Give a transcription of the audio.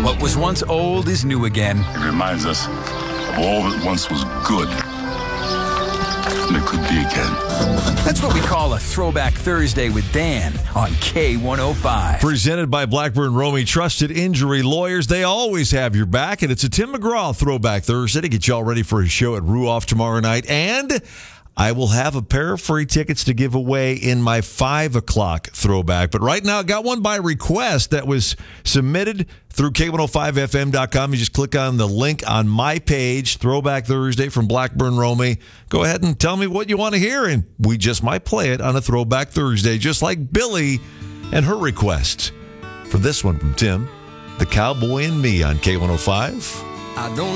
What was once old is new again. It reminds us of all that once was good. And it could be again. That's what we call a Throwback Thursday with Dan on K105. Presented by Blackburn Romey, trusted injury lawyers. They always have your back, and it's a Tim McGraw Throwback Thursday to get y'all ready for his show at Ruoff tomorrow night. And I will have a pair of free tickets to give away in my 5 o'clock throwback. But right now, I got one by request that was submitted through K105FM.com. You just click on the link on my page, Throwback Thursday from Blackburn Romey. Go ahead and tell me what you want to hear, and we just might play it on a Throwback Thursday, just like Billy and her request. For this one from Tim, The Cowboy and Me on K105. I don't